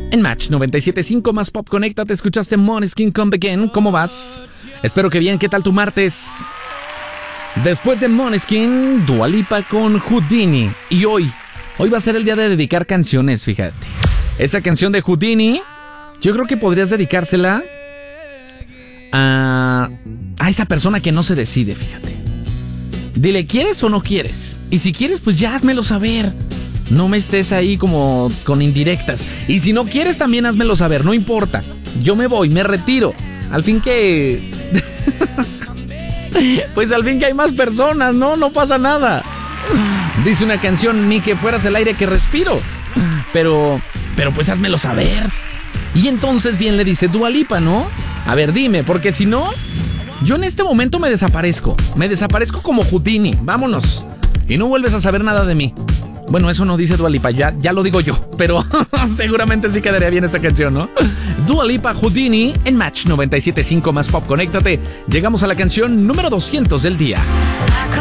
en Match 97.5 más Pop. Conéctate, escuchaste Måneskin Come Again. ¿Cómo vas? Espero que bien. ¿Qué tal tu martes? Después de Måneskin, Dua Lipa con Houdini. Y hoy va a ser el día de dedicar canciones, fíjate. Esa canción de Houdini, yo creo que podrías dedicársela a esa persona que no se decide, fíjate. Dile, ¿quieres o no quieres? Y si quieres, pues ya házmelo saber. No me estés ahí como con indirectas. Y si no quieres, también házmelo saber, no importa. Yo me voy, me retiro. Al fin que... pues al fin que hay más personas, no pasa nada. Dice una canción, ni que fueras el aire que respiro. Pero pues házmelo saber. Y entonces bien le dice Dua Lipa, ¿no? A ver, dime, porque si no, yo en este momento me desaparezco. Me desaparezco como Houdini, vámonos. Y no vuelves a saber nada de mí. Bueno, eso no dice Dua Lipa, ya lo digo yo. Pero seguramente sí quedaría bien esta canción, ¿no? Dua Lipa, Houdini, en Match 97.5 más Pop. Conéctate. Llegamos a la canción número 200 del día.